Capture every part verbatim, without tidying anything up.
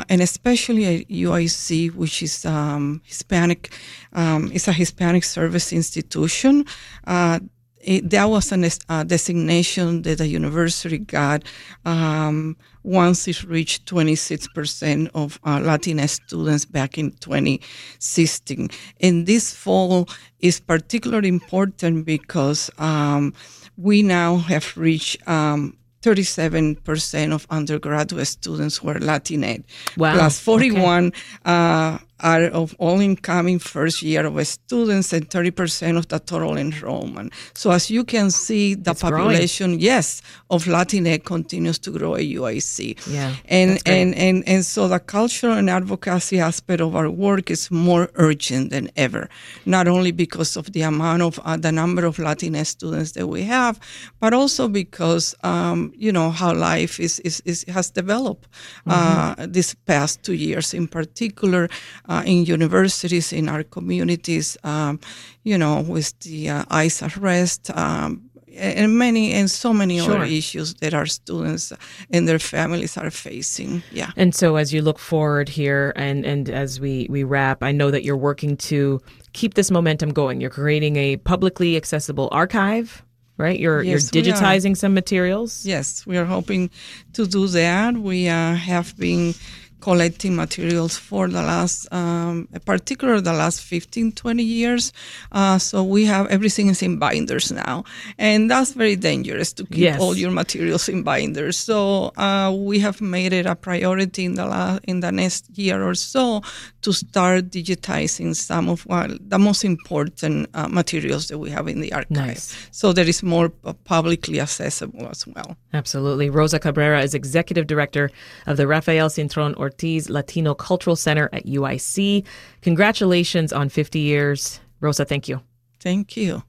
and especially at U I C, which is um, Hispanic, um, it's a Hispanic service institution. Uh, It, that was a uh, designation that the university got um, once it reached twenty-six percent of uh, Latinx students back in twenty sixteen. And this fall is particularly important because um, we now have reached um, thirty-seven percent of undergraduate students were Latinx. Wow. Plus forty-one okay. uh, are of all incoming first year of students and thirty percent of the total enrollment. So as you can see, the it's population, growing. yes, of Latinx continues to grow at U I C. Yeah, and, and, and, and so the cultural and advocacy aspect of our work is more urgent than ever, not only because of the amount of, uh, the number of Latinx students that we have, but also because, um, you know, how life is, is, is has developed uh, mm-hmm. these past two years in particular. Uh, in universities, in our communities, um, you know, with the uh, ICE arrest, um, and many and so many sure. other issues that our students and their families are facing. Yeah. And so as you look forward here and, and as we, we wrap, I know that you're working to keep this momentum going. You're creating a publicly accessible archive, right? You're, yes, you're digitizing some materials. Yes, we are hoping to do that. We uh, have been collecting materials for the last, um, particularly the last fifteen, twenty years. Uh, so we have, everything is in binders now. And that's very dangerous to keep yes. all your materials in binders. So uh, we have made it a priority in the la- in the next year or so to start digitizing some of well, the most important uh, materials that we have in the archive. Nice. So that is more uh, publicly accessible as well. Absolutely. Rosa Cabrera is Executive Director of the Rafael Cintron Ortiz Latino Cultural Center at U I C. Congratulations on fifty years. Rosa, thank you. Thank you.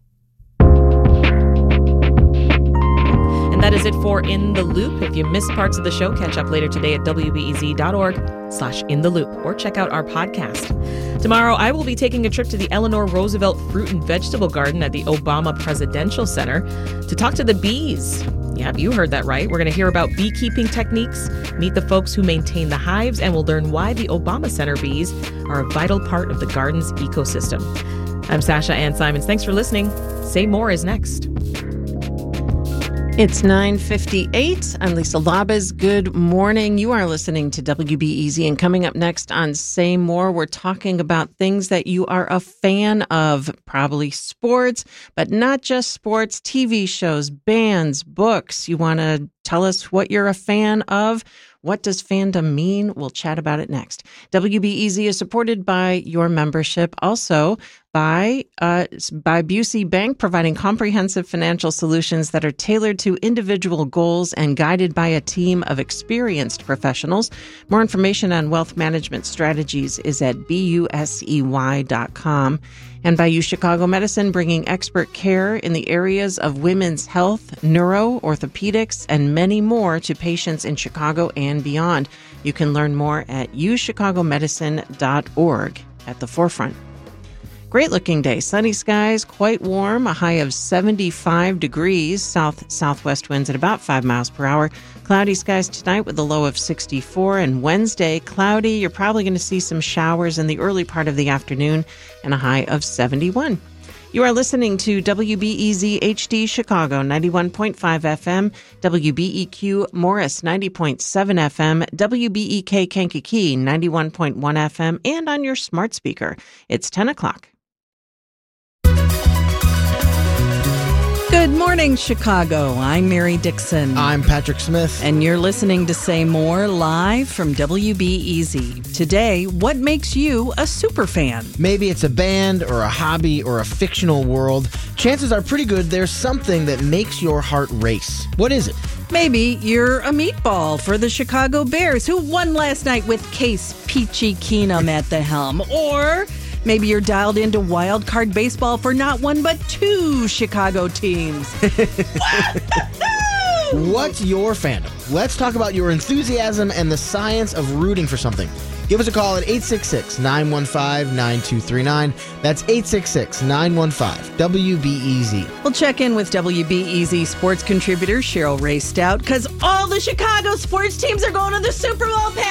And that is it for In the Loop. If you missed parts of the show, catch up later today at W B E Z dot org slash in the loop or check out our podcast. Tomorrow, I will be taking a trip to the Eleanor Roosevelt Fruit and Vegetable Garden at the Obama Presidential Center to talk to the bees. Yeah, you heard that right. We're going to hear about beekeeping techniques, meet the folks who maintain the hives, and we'll learn why the Obama Center bees are a vital part of the garden's ecosystem. I'm Sasha Ann Simons. Thanks for listening. Say More is next. It's nine fifty-eight. I'm Lisa Labez. Good morning. You are listening to W B E Z. And coming up next on Say More, we're talking about things that you are a fan of, probably sports, but not just sports, T V shows, bands, books. You want to tell us what you're a fan of? What does fandom mean? We'll chat about it next. W B E Z is supported by your membership, also by uh, by Busey Bank, providing comprehensive financial solutions that are tailored to individual goals and guided by a team of experienced professionals. More information on wealth management strategies is at busey dot com. And by U Chicago Medicine, bringing expert care in the areas of women's health, neuro, orthopedics, and many more to patients in Chicago and beyond. You can learn more at u chicago medicine dot org. At the forefront. Great looking day. Sunny skies, quite warm, a high of seventy-five degrees, south-southwest winds at about five miles per hour. Cloudy skies tonight with a low of sixty-four, and Wednesday, cloudy. You're probably going to see some showers in the early part of the afternoon and a high of seventy-one. You are listening to W B E Z H D Chicago, ninety-one point five F M, W B E Q Morris, ninety point seven F M, W B E K Kankakee, ninety-one point one F M, and on your smart speaker. It's ten o'clock. Good morning, Chicago. I'm Mary Dixon. I'm Patrick Smith. And you're listening to Say More live from W B E Z. Today, what makes you a superfan? Maybe it's a band or a hobby or a fictional world. Chances are pretty good there's something that makes your heart race. What is it? Maybe you're a meatball for the Chicago Bears, who won last night with Case Peachy Keenum at the helm. Or maybe you're dialed into wild card baseball for not one but two Chicago teams. What's your fandom? Let's talk about your enthusiasm and the science of rooting for something. Give us a call at eight six six, nine one five, nine two three nine. That's eight six six, nine one five, W B E Z. We'll check in with W B E Z sports contributor Cheryl Ray Stout, because all the Chicago sports teams are going to the Super Bowl.